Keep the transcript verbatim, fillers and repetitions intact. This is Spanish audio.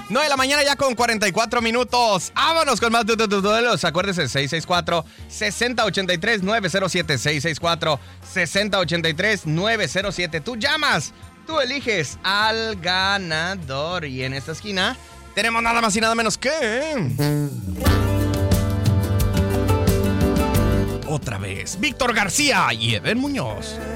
nueve de la mañana ya con cuarenta y cuatro minutos. Vámonos con más de duelos. Acuérdese, seis seis cuatro, seis cero ocho tres, nueve cero siete. seis seis cuatro, seis cero ocho tres, nueve cero siete. Tú llamas, tú eliges al ganador. Y en esta esquina tenemos nada más y nada menos que... Otra vez, Víctor García y Eden Muñoz.